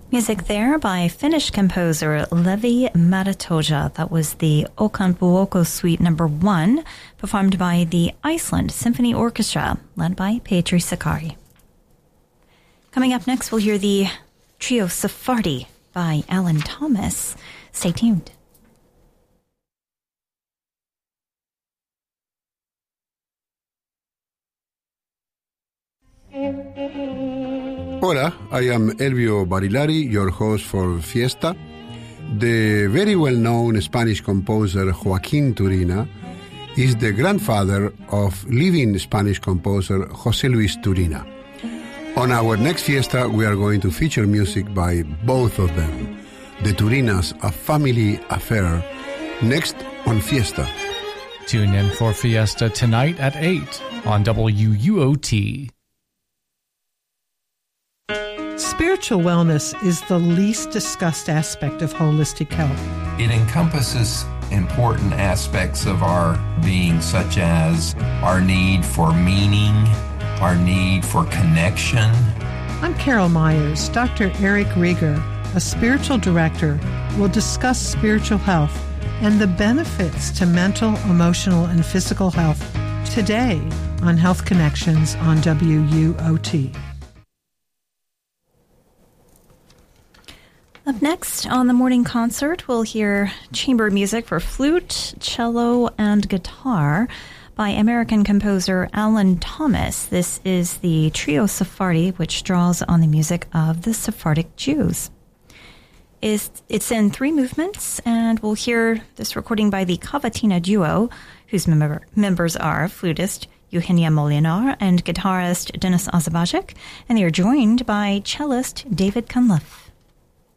Music there by Finnish composer Levi Matatoja. That was the Okan Puoko Suite No. 1, performed by the Iceland Symphony Orchestra, led by Petri Sakari. Coming up next, we'll hear the trio Sephardi by Alan Thomas. Stay tuned. Hola, I am Elvio Barilari, your host for Fiesta. The very well-known Spanish composer Joaquín Turina is the grandfather of living Spanish composer José Luis Turina. On our next Fiesta, we are going to feature music by both of them. The Turinas, A Family Affair, next on Fiesta. Tune in for Fiesta tonight at 8 on WUOT. Spiritual wellness is the least discussed aspect of holistic health. It encompasses important aspects of our being, such as our need for meaning, our need for connection. I'm Carol Myers. Dr. Eric Rieger, a spiritual director, will discuss spiritual health and the benefits to mental, emotional, and physical health today on Health Connections on WUOT. Up next on the morning concert, we'll hear chamber music for flute, cello, and guitar by American composer Alan Thomas. This is the trio Sephardi, which draws on the music of the Sephardic Jews. It's in 3 movements, and we'll hear this recording by the Cavatina duo, whose members are flutist Eugenia Molinar and guitarist Denis Azabajek, and they are joined by cellist David Cunliffe.